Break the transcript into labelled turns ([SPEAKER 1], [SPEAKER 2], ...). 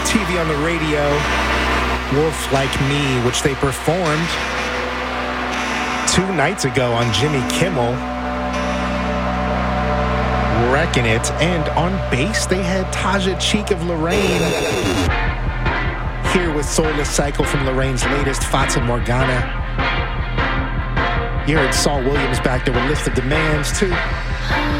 [SPEAKER 1] TV on the radio, Wolf Like Me, which they performed 2 nights ago on Jimmy Kimmel. Wrecking it. And on bass, they had Taja Cheek of Lorraine. Here with Soulless Cycle from Lorraine's latest, Fata Morgana. You heard Saul Williams back there with List of Demands, too.